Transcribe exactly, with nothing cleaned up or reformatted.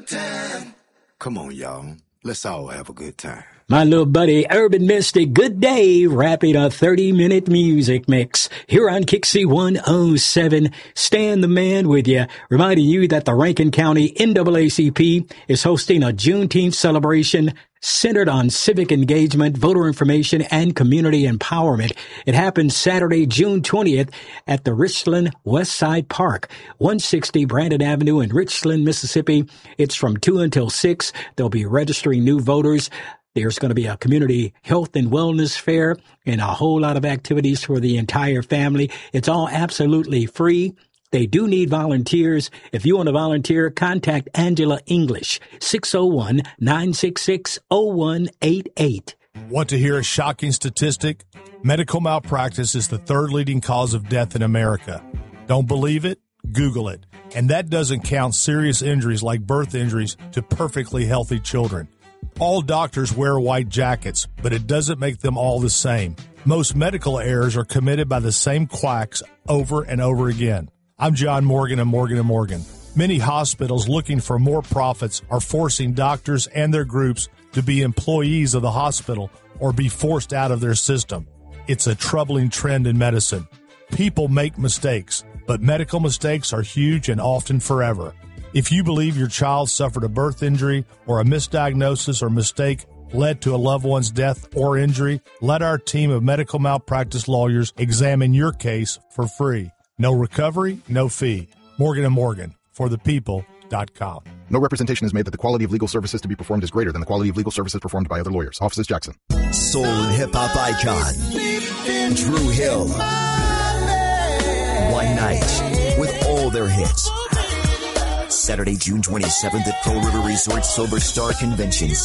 good time. Come on, y'all. Let's all have a good time. My little buddy, Urban Mystic, good day, wrapping a thirty-minute music mix here on Kixie one oh seven. Stan the Man with you, reminding you that the Rankin County N double A C P is hosting a Juneteenth celebration centered on civic engagement, voter information, and community empowerment. It happens Saturday, June twentieth at the Richland Westside Park, one sixty Brandon Avenue in Richland, Mississippi. It's from two until six. They'll be registering new voters. There's going to be a community health and wellness fair and a whole lot of activities for the entire family. It's all absolutely free. They do need volunteers. If you want to volunteer, contact Angela English, six oh one, nine six six, oh one eight eight. Want to hear a shocking statistic? Medical malpractice is the third leading cause of death in America. Don't believe it? Google it. And that doesn't count serious injuries like birth injuries to perfectly healthy children. All doctors wear white jackets, but it doesn't make them all the same. Most medical errors are committed by the same quacks over and over again. I'm John Morgan of Morgan and Morgan. Many hospitals looking for more profits are forcing doctors and their groups to be employees of the hospital or be forced out of their system. It's a troubling trend in medicine. People make mistakes, but medical mistakes are huge and often forever. If you believe your child suffered a birth injury or a misdiagnosis or mistake led to a loved one's death or injury, let our team of medical malpractice lawyers examine your case for free. No recovery, no fee. Morgan and Morgan, for the people dot com. No representation is made that the quality of legal services to be performed is greater than the quality of legal services performed by other lawyers. Offices Jackson. Soul and hip-hop icon, Drew Hill. One night with all their hits. Saturday, June twenty-seventh at Pearl River Resort Silver Star Convention